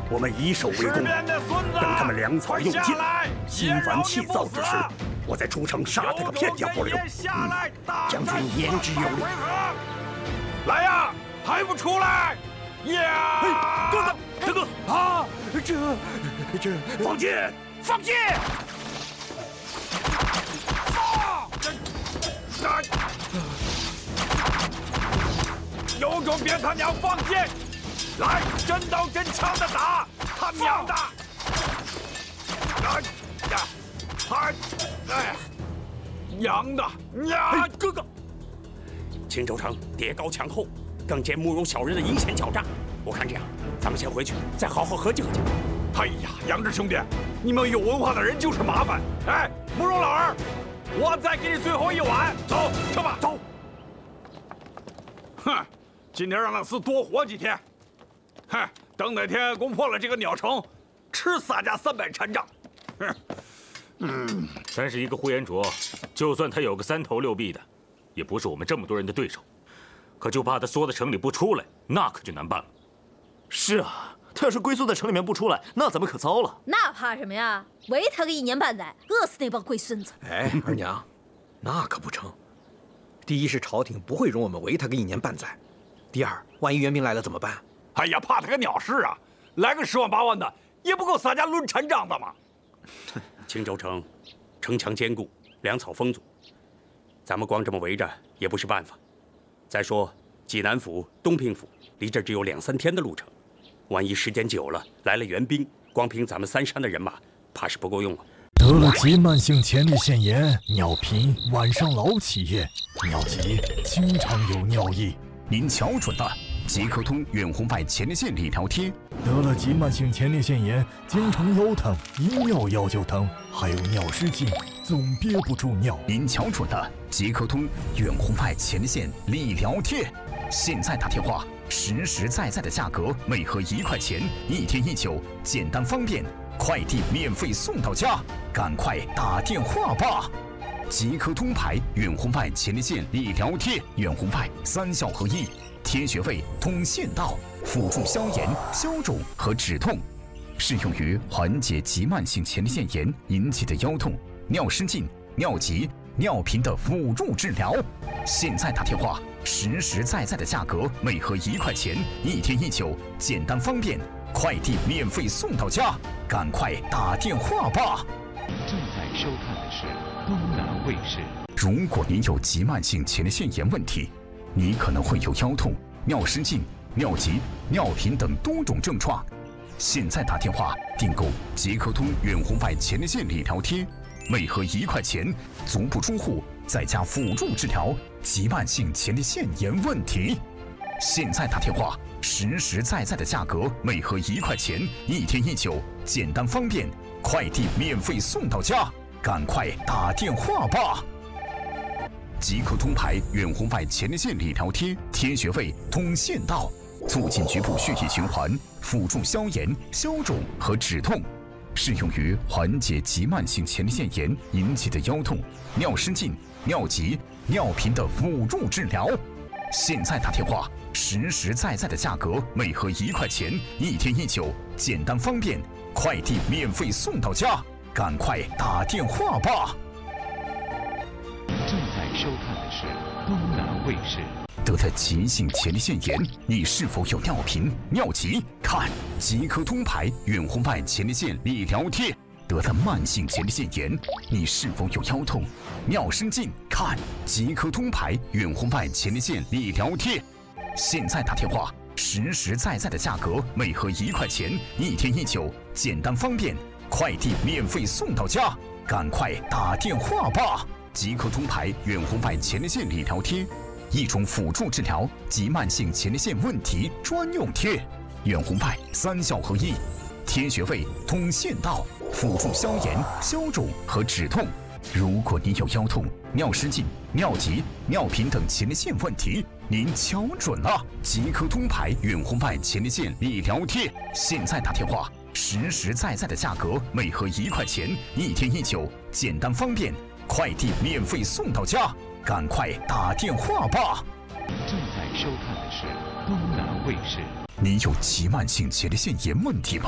我们以守为攻，等他们粮草用尽，心烦气躁之时，我再出城杀他个片甲不留。将军言之有理。 来呀，还不出来！呀， 哥哥啊，这放箭， 放箭！有种别他娘放箭！来，真刀真枪的打，他娘的！娘的！ 哥哥，青州城叠高墙厚，更见慕容小人的阴险狡诈。我看这样，咱们先回去，再好好合计合计。 哎呀，杨志兄弟，你们有文化的人就是麻烦。哎，慕容老二，我再给你最后一碗，走，撤吧，走。哼，今天让老四多活几天。哼，等哪天攻破了这个鸟城，吃洒家300禅杖。 但是一个呼延灼，就算他有个3头6臂的，也不是我们这么多人的对手。可就怕他缩在城里不出来，那可就难办了。 是啊，他要是龟缩在城里面不出来，那咱们可糟了。 那怕什么呀？喂他个1年半载，饿死那帮龟孙子！ 哎，二娘，那可不成。第一是朝廷不会容我们围他个1年半载，第二，万一援兵来了怎么办？ 哎呀，怕他个鸟事啊！来个10万8万的，也不够洒家抡禅杖的嘛。 青州城，城墙坚固，粮草丰足，咱们光这么围着也不是办法。再说济南府、东平府离这只有2、3天的路程，万一时间久了来了援兵，光凭咱们3山的人马，怕是不够用了。 得了急慢性前列腺炎，尿频晚上老起夜，尿急经常有尿意。 您瞧准了，即刻通远红外前列腺理疗贴。 得了急慢性前列腺炎，经常腰疼，一尿就疼，还有尿失禁，总憋不住尿。 您瞧准了，即刻通远红外前列腺理疗贴。现在打电话，实实在在的价格，每盒1块钱，1天1酒，简单方便，快递免费送到家，赶快打电话吧！即刻通牌远红外前列腺理疗贴，远红外3效合一，贴穴位通线道，辅助消炎、消肿和止痛，适用于缓解急慢性前列腺炎引起的腰痛、尿失禁、尿急、尿频的辅助治疗。现在打电话，实实在在的价格，每盒1块钱，1天1酒，简单方便，快递免费送到家，赶快打电话吧！ 正在收看的是东南卫视。 如果您有急慢性前列腺炎问题，你可能会有腰痛、尿失禁、尿急、尿频等多种症状。现在打电话订购即刻通远红外前列腺理疗贴，每盒1块钱，足不出户，在家辅助治疗急慢性前列腺炎问题。现在打电话，实实在在的价格，每盒1块钱，1天1酒，简单方便，快递免费送到家，赶快打电话吧！即刻通牌远红外前列腺理疗贴，贴穴位通线道，促进局部血液循环，辅助消炎、消肿和止痛，适用于缓解急慢性前列腺炎引起的腰痛、尿失禁、尿急、尿频的辅助治疗。现在打电话，实实在在的价格，每盒1块钱，1天1酒，简单方便，快递免费送到家，赶快打电话吧！ 正在收看的是东南卫视。 得了急性前列腺炎，你是否有尿频、尿急？看即刻通牌远红外前列腺理疗贴。得了慢性前列腺炎，你是否有腰痛、尿失禁？看即刻通牌远红外前列腺理疗贴。现在打电话，实实在在的价格，每盒1块钱，1天1酒，简单方便，快递免费送到家，赶快打电话吧！即刻通牌远红外前列腺理疗贴，一种辅助治疗急慢性前列腺问题专用贴，远红外3效合一，贴穴位通线道，辅助消炎、消肿和止痛。如果你有腰痛、尿失禁、尿急、尿频等前列腺问题，您瞧准了，即刻通牌远红外前列腺理疗贴。现在打电话，实实在在的价格，每盒1块钱，1天1酒，简单方便，快递免费送到家，赶快打电话吧！ 正在收看的是东南卫视。 你有急慢性前列腺炎问题吗？